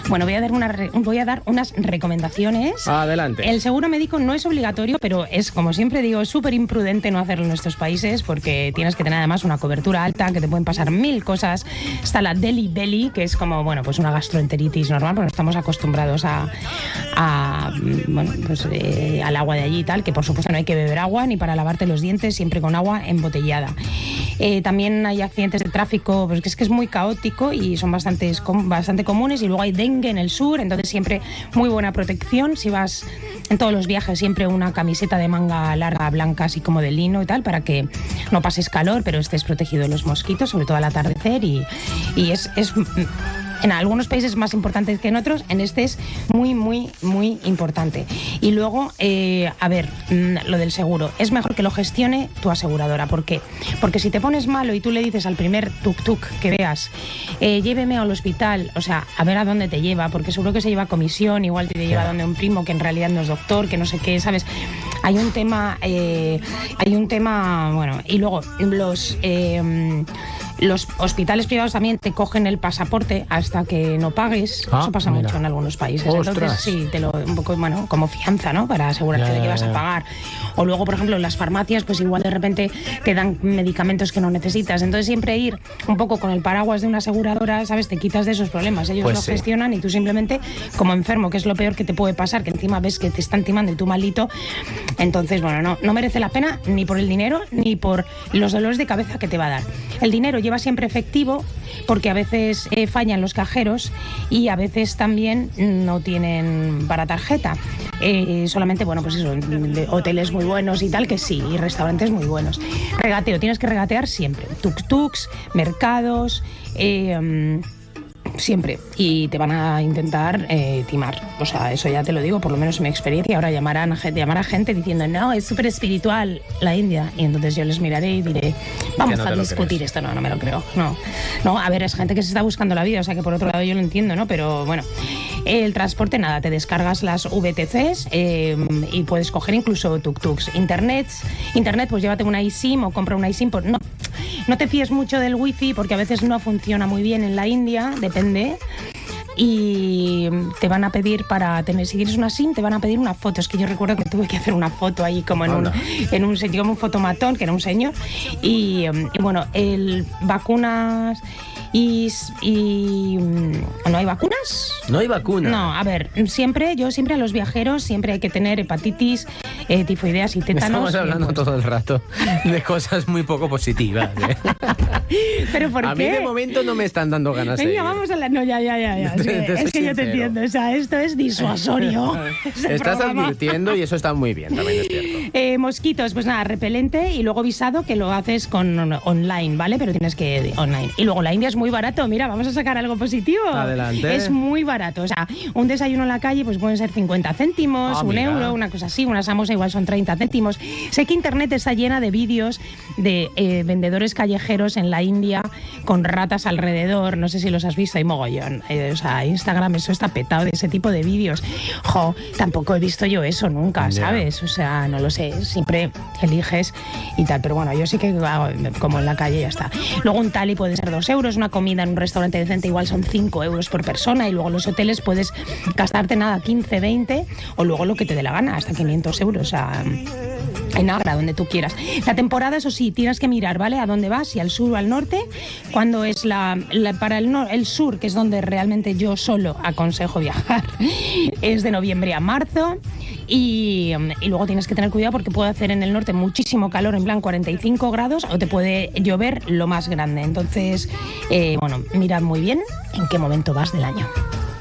Bueno, voy a dar unas recomendaciones. Adelante. El seguro médico no es obligatorio, pero es, como siempre digo, súper imprudente no hacerlo en nuestros países porque tienes que tener además una cobertura alta, que te pueden pasar 1000 cosas. Está la Delhi Belly, que es como, bueno, pues una gastroenteritis normal, porque estamos acostumbrados al agua de allí y tal, que por supuesto no hay que beber agua ni para lavarte los dientes, siempre con agua embotellada. También hay accidentes de tráfico, pues que es muy caótico y son bastante comunes, y luego hay dengue en el sur, entonces siempre muy buena protección. Si vas en todos los viajes, siempre una camiseta de manga larga, blanca, así como de lino y tal, para que no pases calor, pero estés protegido de los mosquitos, sobre todo al atardecer, y es en algunos países más importantes que en otros, en este es muy, muy, muy importante. Y luego, lo del seguro, es mejor que lo gestione tu aseguradora. ¿Por qué? Porque si te pones malo y tú le dices al primer tuk-tuk que veas, lléveme al hospital, o sea, a ver a dónde te lleva, porque seguro que se lleva comisión, igual te lleva donde un primo que en realidad no es doctor, que no sé qué, ¿sabes? Hay un tema, bueno, y luego los hospitales privados también te cogen el pasaporte hasta que no pagues. Eso pasa mucho en algunos países. ¡Ostras! Entonces, sí, un poco, bueno, como fianza, ¿no? Para asegurarte de que vas a pagar. O luego, por ejemplo, en las farmacias, pues igual de repente te dan medicamentos que no necesitas. Entonces, siempre ir un poco con el paraguas de una aseguradora, ¿sabes? Te quitas de esos problemas. Ellos lo gestionan y tú simplemente, como enfermo, que es lo peor que te puede pasar, que encima ves que te están timando y tú malito. Entonces, bueno, no merece la pena ni por el dinero ni por los dolores de cabeza que te va a dar. El dinero lleva siempre efectivo, porque a veces fallan los cajeros y a veces también no tienen para tarjeta. Solamente, bueno, pues eso, hoteles muy buenos y tal, que sí, y restaurantes muy buenos. Regateo, tienes que regatear siempre. Tuk-tuks, mercados, siempre, y te van a intentar timar. O sea, eso ya te lo digo, por lo menos en mi experiencia. Ahora llamar a gente diciendo, no, es súper espiritual la India, y entonces yo les miraré y diré, vamos a discutir esto. No me lo creo. No, a ver, es gente que se está buscando la vida, o sea que por otro lado yo lo entiendo, ¿no? Pero bueno, el transporte, nada, te descargas las VTCs y puedes coger incluso tuk-tuks. Internet, pues llévate una eSIM o compra una eSIM. No te fíes mucho del wifi, porque a veces no funciona muy bien en la India, depende. Y te van a pedir, si tienes una SIM, te van a pedir una foto. Es que yo recuerdo que tuve que hacer una foto ahí como en un sitio, como un fotomatón, que era un señor. Y bueno, vacunas y ¿no hay vacunas? No hay vacunas. No, a ver, yo siempre a los viajeros siempre hay que tener hepatitis, tifoideas y tétanos. Estamos hablando todo el rato de cosas muy poco positivas. ¿Pero por qué? A mí de momento no me están dando ganas de ir. Vamos a la... No, ya. Es que yo te entiendo. O sea, esto es disuasorio. Estás advirtiendo y eso está muy bien, también es cierto. Mosquitos, pues nada, repelente y luego visado, que lo haces con online, ¿vale? Pero tienes que online. Y luego la India es muy barato. Mira, vamos a sacar algo positivo. Adelante. Es muy barato. O sea, un desayuno en la calle pues pueden ser 50 céntimos, un euro, una cosa así. Una samosa igual son 30 céntimos. Sé que internet está llena de vídeos de vendedores callejeros en la India con ratas alrededor. No sé si los has visto, hay mogollón. O sea, Instagram, eso está petado de ese tipo de vídeos. Tampoco he visto yo eso nunca, ¿sabes? O sea, no lo sé. Siempre eliges y tal. Pero bueno, yo sí que como en la calle ya está. Luego un tali puede ser 2 euros. Una comida en un restaurante decente igual son 5 euros por persona. Y luego los hoteles puedes gastarte nada, 15, 20 o luego lo que te dé la gana, hasta 500 euros. O sea, en Agra, donde tú quieras. La temporada, eso sí, tienes que mirar, ¿vale? A dónde vas, si al sur o al norte. Cuando es para el sur, que es donde realmente yo solo aconsejo viajar, es de noviembre a marzo. Y luego tienes que tener cuidado porque puede hacer en el norte muchísimo calor, en plan 45 grados, o te puede llover lo más grande. Entonces, mirad muy bien en qué momento vas del año.